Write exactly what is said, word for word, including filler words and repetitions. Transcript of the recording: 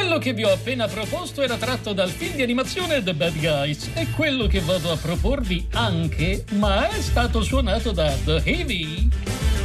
Quello che vi ho appena proposto era tratto dal film di animazione The Bad Guys e quello che vado a proporvi anche, ma è stato suonato da The Heavy.